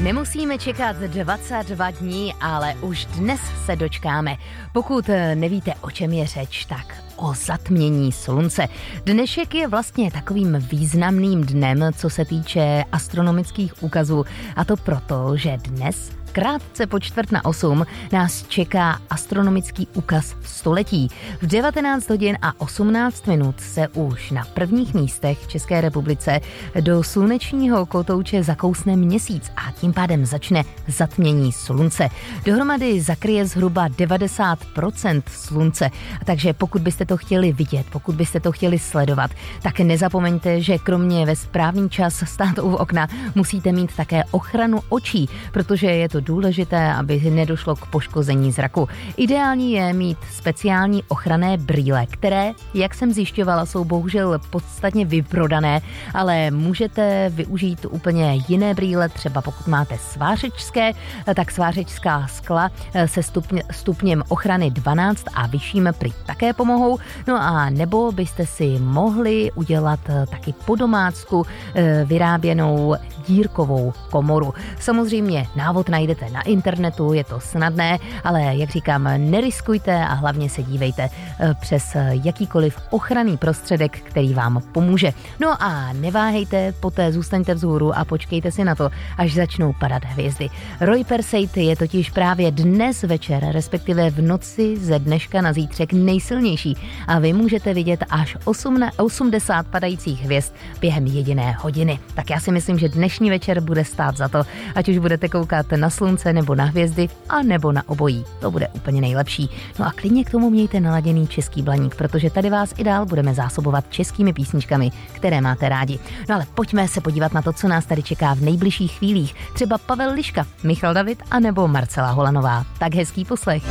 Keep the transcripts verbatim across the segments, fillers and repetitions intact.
Nemusíme čekat dvacet dva dní, ale už dnes se dočkáme. Pokud nevíte, o čem je řeč, tak o zatmění slunce. Dnešek je vlastně takovým významným dnem, co se týče astronomických úkazů. A to proto, že dnes krátce po čtvrt na osm nás čeká astronomický úkaz století. V devatenáct hodin a osmnáct minut se už na prvních místech v České republice do slunečního kotouče zakousne měsíc a tím pádem začne zatmění slunce. Dohromady zakryje zhruba devadesát procent slunce, takže pokud byste to chtěli vidět, pokud byste to chtěli sledovat, tak nezapomeňte, že kromě ve správný čas stát u okna musíte mít také ochranu očí, protože je to důležité, aby nedošlo k poškození zraku. Ideální je mít speciální ochranné brýle, které, jak jsem zjišťovala, jsou bohužel podstatně vyprodané, ale můžete využít úplně jiné brýle, třeba pokud máte svářečské, tak svářečská skla se stupně, stupněm ochrany dvanáct a vyšším prý také pomohou. No a nebo byste si mohli udělat taky po domácku vyráběnou dírkovou komoru. Samozřejmě návod najdete na internetu, je to snadné, ale jak říkám, neriskujte a hlavně se dívejte přes jakýkoliv ochranný prostředek, který vám pomůže. No a neváhejte, poté zůstaňte vzhůru a počkejte si na to, až začnou padat hvězdy. Roy Perseit je totiž právě dnes večer, respektive v noci ze dneška na zítřek nejsilnější a vy můžete vidět až osmdesát padajících hvězd během jediné hodiny. Tak já si myslím, že dnešní večer bude stát za to, ať už budete koukat na slunce nebo na hvězdy, a nebo na obojí. To bude úplně nejlepší. No a klidně k tomu mějte naladěný Český Blaník, protože tady vás i dál budeme zásobovat českými písničkami, které máte rádi. No ale pojďme se podívat na to, co nás tady čeká v nejbližších chvílích. Třeba Pavel Liška, Michal David a nebo Marcela Holanová. Tak hezký poslech.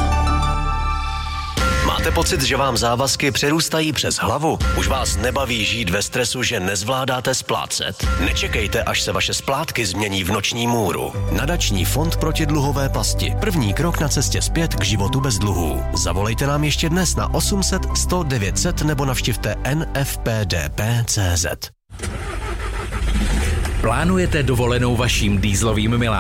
Máte pocit, že vám závazky přerůstají přes hlavu? Už vás nebaví žít ve stresu, že nezvládáte splácet? Nečekejte, až se vaše splátky změní v noční můru. Nadační fond proti dluhové pasti. První krok na cestě zpět k životu bez dluhů. Zavolejte nám ještě dnes na osm set sto devět set nebo navštivte n f p d p tečka c z. Plánujete dovolenou vaším dýzlovým miláčkům?